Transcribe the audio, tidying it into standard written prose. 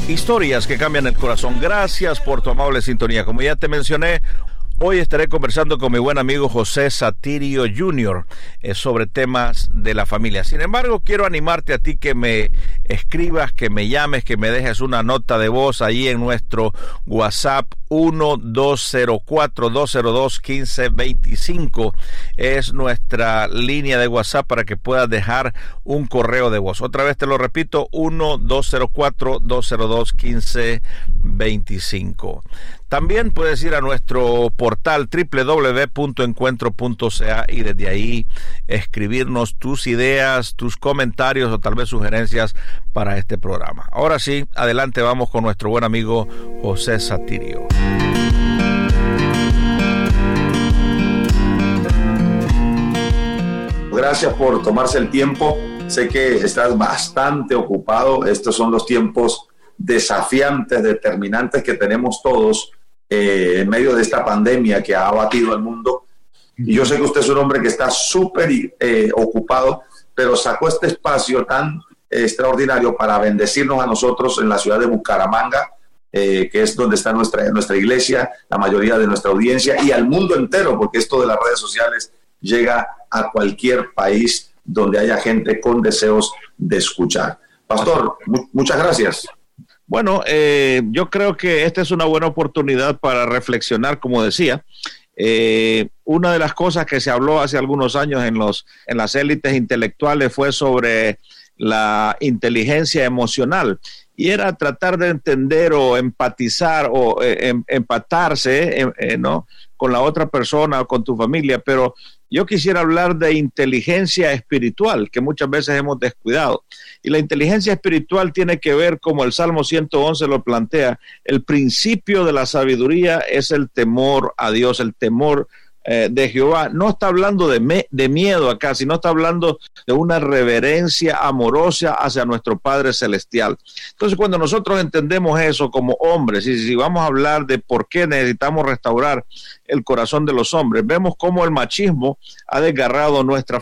Historias que cambian el corazón. Gracias por tu amable sintonía. Como ya te mencioné, hoy estaré conversando con mi buen amigo José Satirio Jr. Sobre temas de la familia. Sin embargo, quiero animarte a ti que me escribas, que me llames, que me dejes una nota de voz ahí en nuestro WhatsApp 1204-202-1525. Es nuestra línea de WhatsApp para que puedas dejar un correo de voz. Otra vez te lo repito, 1204-202-1525. También puedes ir a nuestro portal www.encuentro.ca y desde ahí escribirnos tus ideas, tus comentarios o tal vez sugerencias para este programa. Ahora sí, adelante, vamos con nuestro buen amigo José Satirio. Gracias por tomarse el tiempo. Sé que estás bastante ocupado. Estos son los tiempos desafiantes, determinantes que tenemos todos en medio de esta pandemia que ha abatido al mundo. Y yo sé que usted es un hombre que está súper ocupado, pero sacó este espacio tan extraordinario para bendecirnos a nosotros en la ciudad de Bucaramanga, que es donde está nuestra iglesia, la mayoría de nuestra audiencia, y al mundo entero, porque esto de las redes sociales llega a cualquier país donde haya gente con deseos de escuchar. Pastor, muchas gracias. Bueno, yo creo que esta es una buena oportunidad para reflexionar, como decía. Una de las cosas que se habló hace algunos años en las élites intelectuales fue sobre la inteligencia emocional, y era tratar de entender o empatizar o empatarse ¿no? con la otra persona o con tu familia, pero yo quisiera hablar de inteligencia espiritual, que muchas veces hemos descuidado. Y la inteligencia espiritual tiene que ver, como el Salmo 111 lo plantea, el principio de la sabiduría es el temor a Dios, el temor de Jehová. No está hablando de miedo acá, sino está hablando de una reverencia amorosa hacia nuestro Padre Celestial. Entonces, cuando nosotros entendemos eso como hombres, y si vamos a hablar de por qué necesitamos restaurar el corazón de los hombres, vemos cómo el machismo ha desgarrado nuestra